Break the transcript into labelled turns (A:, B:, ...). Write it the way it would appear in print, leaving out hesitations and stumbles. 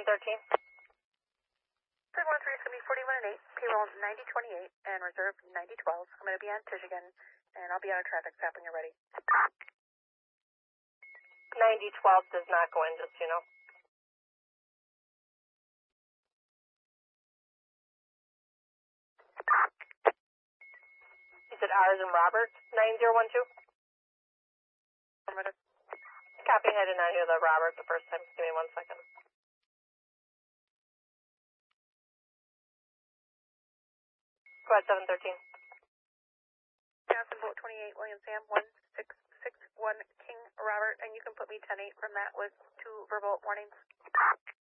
A: 713.
B: 713 is going to be 41 and 8, payroll 9028, and reserve 9012. I'm going to be on Michigan, and I'll be on a traffic stop when you're ready.
A: 9012 does not go in, just so you know. You said ours and Robert, 9012?
B: Affirmative.
A: Copy, I did not hear the Robert the first time. Give me 1 second. Go ahead, 713.
B: Johnson, boat 28, William Sam, 1661 King Robert, and you can put me 10-8 from that with 2 verbal warnings.